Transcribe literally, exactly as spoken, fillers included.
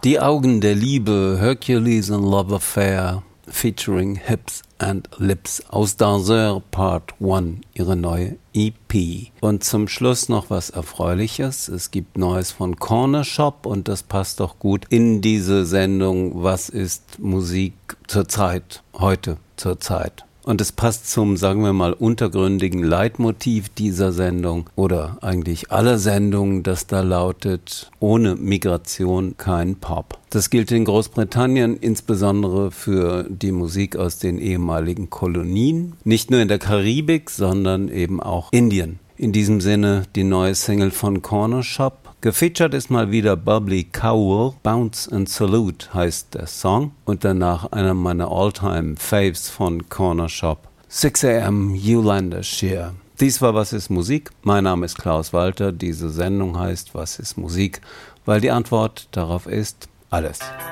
Die Augen der Liebe, Hercules and Love Affair, featuring Hips and Lips aus Danseur Part eins, ihre neue E P. Und zum Schluss noch was Erfreuliches. Es gibt Neues von Corner Shop und das passt doch gut in diese Sendung. Was ist Musik zur Zeit, heute zur Zeit? Und es passt zum, sagen wir mal, untergründigen Leitmotiv dieser Sendung oder eigentlich aller Sendungen, das da lautet: ohne Migration kein Pop. Das gilt in Großbritannien insbesondere für die Musik aus den ehemaligen Kolonien. Nicht nur in der Karibik, sondern eben auch Indien. In diesem Sinne die neue Single von Corner Shop. Gefeatured ist mal wieder Bubbly Cowell, Bounce and Salute heißt der Song. Und danach einer meiner All-Time Faves von Corner Shop, six a m Youlandershire. Dies war Was ist Musik? Mein Name ist Klaus Walter. Diese Sendung heißt Was ist Musik? Weil die Antwort darauf ist alles.